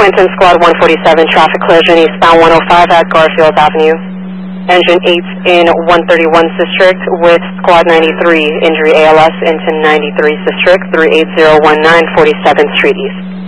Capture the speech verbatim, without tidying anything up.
Clinton, Squad one forty-seven, traffic collision eastbound one oh five at Garfield Avenue. Engine eight in one thirty-one District with Squad ninety-three, injury A L S into ninety-three District, three eight zero one nine forty-seventh Street East.